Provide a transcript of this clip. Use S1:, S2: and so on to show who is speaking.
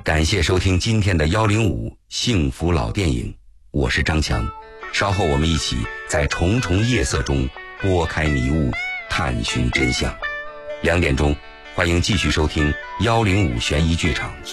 S1: 感谢收听今天的105幸福老电影，我是张强。稍后我们一起在重重夜色中拨开迷雾，探寻真相。2点钟，欢迎继续收听105悬疑剧场。